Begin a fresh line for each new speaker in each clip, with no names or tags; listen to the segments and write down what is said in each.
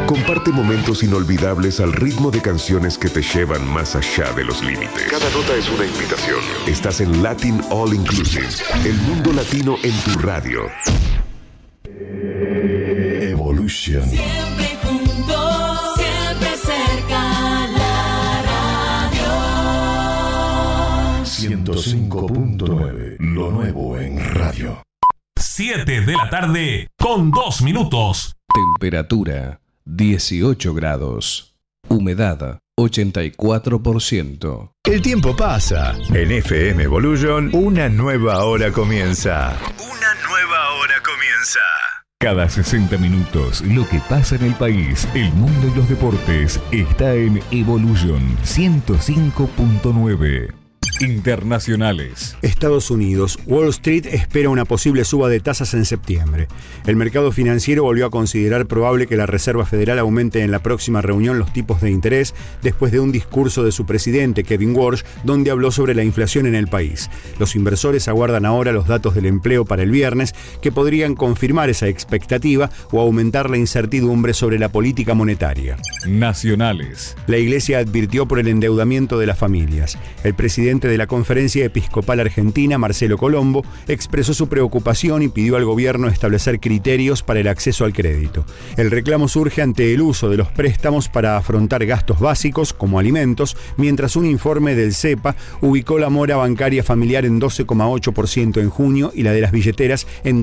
Comparte momentos inolvidables al ritmo de canciones que te llevan más allá de los límites. Cada nota es una invitación. Estás en Latin All Inclusive, el mundo latino en tu radio. Evolution.
Siempre juntos, siempre cerca, la radio.
105.9, lo nuevo en radio.
7 de la tarde con 2 minutos.
Temperatura 18 grados. Humedad 84%.
El tiempo pasa. En FM Evolution, una nueva hora comienza. Una nueva hora comienza.
Cada 60 minutos, lo que pasa en el país, el mundo y los deportes está en Evolution 105.9. Internacionales.
Estados Unidos. Wall Street espera una posible suba de tasas en septiembre. El mercado financiero volvió a considerar probable que la Reserva Federal aumente en la próxima reunión los tipos de interés después de un discurso de su presidente, Kevin Warsh, donde habló sobre la inflación en el país. Los inversores aguardan ahora los datos del empleo para el viernes, que podrían confirmar esa expectativa o aumentar la incertidumbre sobre la política monetaria.
Nacionales.
La Iglesia advirtió por el endeudamiento de las familias. El presidente de la Conferencia Episcopal Argentina, Marcelo Colombo, expresó su preocupación y pidió al gobierno establecer criterios para el acceso al crédito. El reclamo surge ante el uso de los préstamos para afrontar gastos básicos como alimentos, mientras un informe del CEPA ubicó la mora bancaria familiar en 12,8% en junio y la de las billeteras en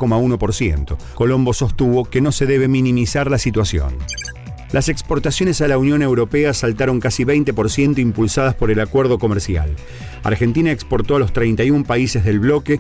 30,1%. Colombo sostuvo que no se debe minimizar la situación. Las exportaciones a la Unión Europea saltaron casi 20% impulsadas por el acuerdo comercial. Argentina exportó a los 31 países del bloque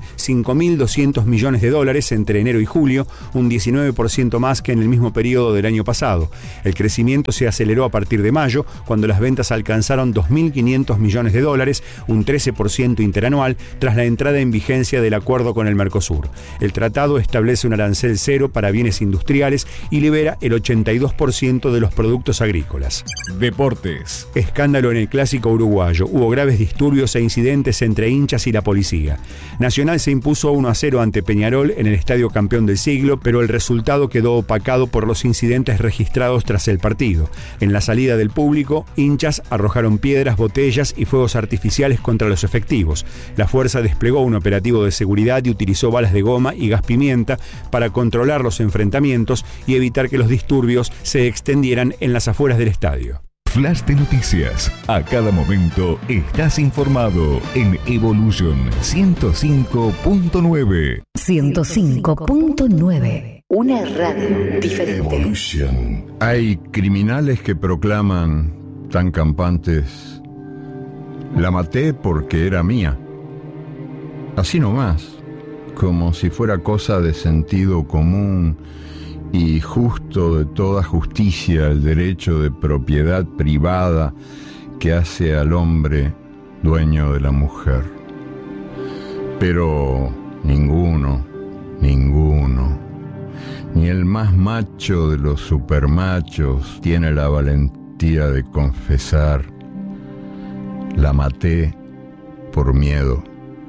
5.200 millones de dólares entre enero y julio, un 19% más que en el mismo periodo del año pasado. El crecimiento se aceleró a partir de mayo, cuando las ventas alcanzaron 2.500 millones de dólares, un 13% interanual, tras la entrada en vigencia del acuerdo con el Mercosur. El tratado establece un arancel cero para bienes industriales y libera el 82% de los productos agrícolas.
Deportes.
Escándalo en el clásico uruguayo. Hubo graves disturbios e incidentes entre hinchas y la policía. Nacional se impuso 1-0 ante Peñarol en el Estadio Campeón del Siglo, pero el resultado quedó opacado por los incidentes registrados tras el partido. En la salida del público, hinchas arrojaron piedras, botellas y fuegos artificiales contra los efectivos. La fuerza desplegó un operativo de seguridad y utilizó balas de goma y gas pimienta para controlar los enfrentamientos y evitar que los disturbios se extendieran en las afueras del estadio.
Flash de noticias. A cada momento estás informado en Evolution 105.9.
105.9. Una radio diferente.
Evolution.
Hay criminales que proclaman tan campantes: la maté porque era mía. Así nomás, como si fuera cosa de sentido común y justo de toda justicia el derecho de propiedad privada que hace al hombre dueño de la mujer. Pero ninguno, ni el más macho de los supermachos tiene la valentía de confesar: la maté por miedo.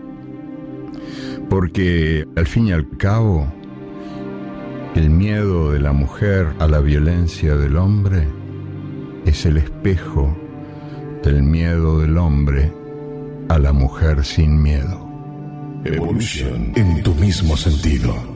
Porque al fin y al cabo, el miedo de la mujer a la violencia del hombre es el espejo del miedo del hombre a la mujer sin miedo.
Evolution en tu mismo sentido.